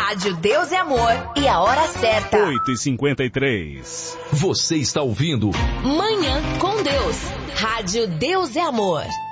Rádio Deus é Amor e a hora certa. 8h53. Você está ouvindo Manhã com Deus. Rádio Deus é Amor.